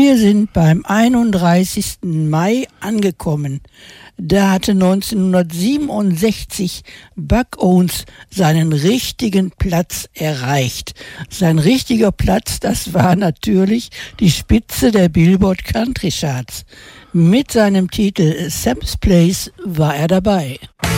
Wir sind beim 31. Mai angekommen. Da hatte 1967 Buck Owens seinen richtigen Platz erreicht. Sein richtiger Platz, das war natürlich die Spitze der Billboard Country Charts. Mit seinem Titel Sam's Place war er dabei.